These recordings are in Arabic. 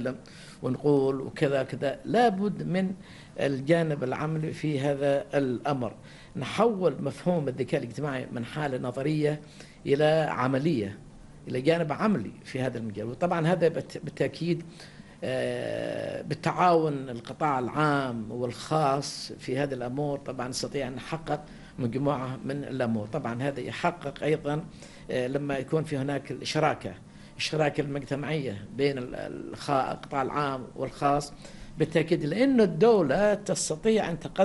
نتكلم ونقول وكذا كذا، لابد من الجانب العملي في هذا الأمر. نحول مفهوم الذكاء الاجتماعي من حالة نظرية إلى عملية، إلى جانب عملي في هذا المجال. وطبعا هذا بالتأكيد بالتعاون القطاع العام والخاص في هذه الأمور طبعا نستطيع أن نحقق مجموعة من الأمور. طبعا هذا يحقق أيضا لما يكون في هناك الشراكة المجتمعية بين القطاع العام والخاص بالتأكيد، لأن الدولة تستطيع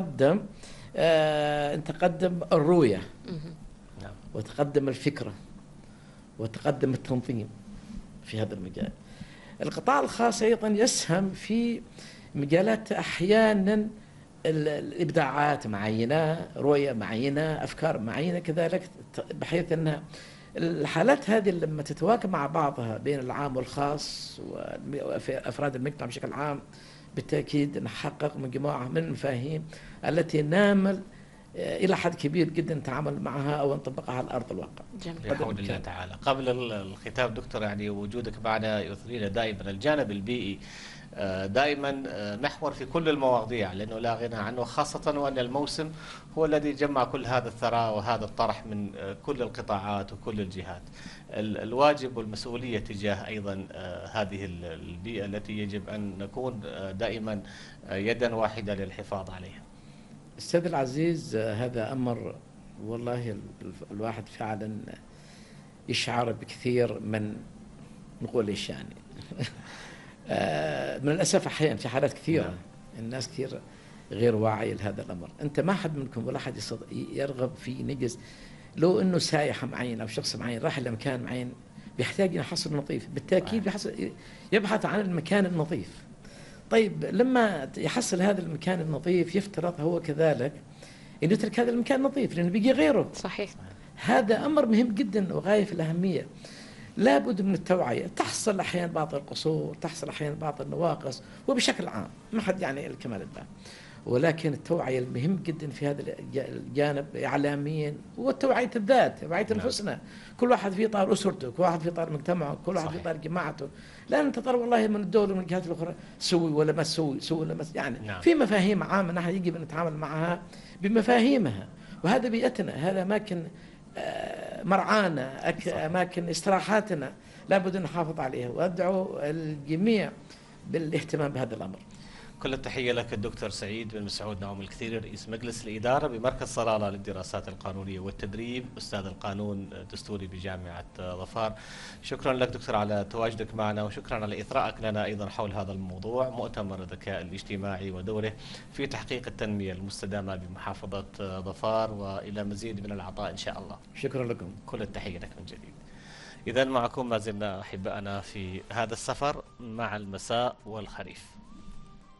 أن تقدم الرؤية وتقدم الفكرة وتقدم التنظيم في هذا المجال. القطاع الخاص أيضا يسهم في مجالات أحيانا الإبداعات معينة، رؤية معينة، أفكار معينة كذلك، بحيث أن الحالات هذه لما تتواكب مع بعضها بين العام والخاص وأفراد المجتمع بشكل عام بالتأكيد نحقق مجموعة من المفاهيم التي نامل إلى حد كبير جدا نتعامل معها أو نطبقها على أرض الواقع. بحول الله تعالى. قبل الختام دكتور، يعني وجودك معنا يثرينا دائما الجانب البيئي، دائما محور في كل المواضيع، لأنه لا غنى عنه، خاصة وأن الموسم هو الذي جمع كل هذا الثراء وهذا الطرح من كل القطاعات وكل الجهات. الواجب والمسؤولية تجاه أيضا هذه البيئة التي يجب أن نكون دائما يدا واحدة للحفاظ عليها. أستاذ العزيز، هذا أمر والله الواحد فعلا يشعر بكثير من نقول إيش يعني من الأسف أحيانا في حالات كثيرة الناس كثير غير واعية لهذا الأمر. أنت ما حد منكم ولا حد يرغب في نجز، لو أنه سائحة معين أو شخص معين راح لمكان معين بيحتاج إلى حصر نظيف، بالتأكيد يبحث عن المكان النظيف. طيب لما يحصل هذا المكان النظيف يفترض هو كذلك أن يترك هذا المكان نظيف لأنه بيجي غيره. صحيح. هذا أمر مهم جدا وغاية في الأهمية. لابد من التوعية. تحصل أحيانا بعض القصور، تحصل أحيانا بعض النواقص، وبشكل عام ما حد يعني الكمال الباب، ولكن التوعية المهم جدا في هذا الجانب إعلاميا هو توعية الذات، توعية أنفسنا. كل واحد في إطار أسرته، كل واحد في إطار مجتمعه، كل واحد في إطار جماعته. لا ننتظر والله من الدولة ومن الجهات الأخرى سوي ولا ما تسوي، سوي ولا ما يعني. في مفاهيم عامة نحن يجب أن نتعامل معها بمفاهيمها، وهذا بيئتنا، هذا أماكن مرعانا، أماكن استراحاتنا، لابد أن نحافظ عليها. وأدعو الجميع بالاهتمام بهذا الأمر. كل التحية لك الدكتور سعيد بن مسعود نعوم الكثيري، رئيس مجلس الإدارة بمركز صلالة للدراسات القانونية والتدريب، أستاذ القانون الدستوري بجامعة ظفار. شكرا لك دكتور على تواجدك معنا، وشكرا على إثراءك لنا أيضا حول هذا الموضوع، مؤتمر الذكاء الاجتماعي ودوره في تحقيق التنمية المستدامة بمحافظة ظفار، وإلى مزيد من العطاء إن شاء الله. شكرا لكم. كل التحية لك من جديد. إذن معكم ما زلنا أحبائنا في هذا السفر مع المساء والخريف.